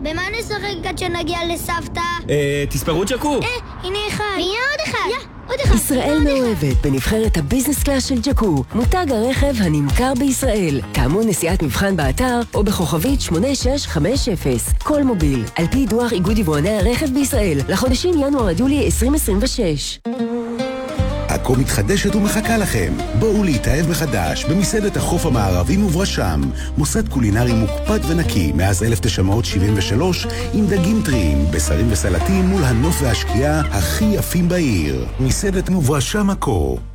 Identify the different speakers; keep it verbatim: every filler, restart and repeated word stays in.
Speaker 1: במה נשחק עד שנגיע לסבתא?
Speaker 2: אה, תספרו ג'קו.
Speaker 1: אה, הנה אחד. הנה עוד אחד. יא, עוד אחד.
Speaker 3: ישראל מאוהבת בנבחרת הביזנס קלאס של ג'קו, מותג הרכב הנמכר בישראל. תאמו נסיעת מבחן באתר או בכוכבית שמונה שש חמש אפס. כל מוביל, על פי דוח איגוד יבואני הרכב בישראל, לחודשים ינואר עד יולי עשרים עשרים ושש.
Speaker 4: עכו מתחדשת ומחכה לכם. בואו להתאהב מחדש במסעדת החוף המערבי וברשם, מוסד קולינרי מוקפד ונקי מאז אלף תשע מאות שבעים ושלוש, עם דגים טריים, בשרים וסלטים מול הנוף והשקיעה הכי יפים בעיר. מסעדת וברשם עכו.